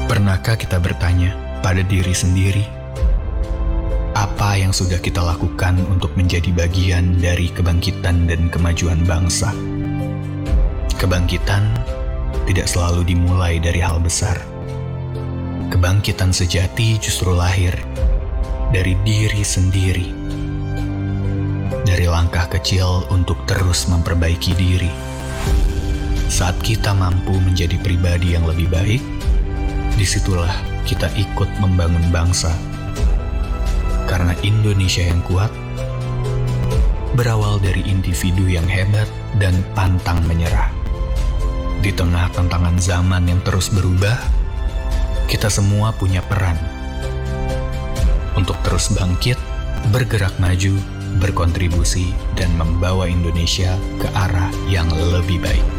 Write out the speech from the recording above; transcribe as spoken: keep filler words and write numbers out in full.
Pernahkah kita bertanya pada diri sendiri, apa yang sudah kita lakukan untuk menjadi bagian dari kebangkitan dan kemajuan bangsa? Kebangkitan tidak selalu dimulai dari hal besar. Kebangkitan sejati justru lahir dari diri sendiri, dari langkah kecil untuk terus memperbaiki diri. Saat kita mampu menjadi pribadi yang lebih baik, disitulah kita ikut membangun bangsa. Karena Indonesia yang kuat berawal dari individu yang hebat dan pantang menyerah. Di tengah tantangan zaman yang terus berubah, kita semua punya peran untuk terus bangkit, bergerak maju, berkontribusi, dan membawa Indonesia ke arah yang lebih baik.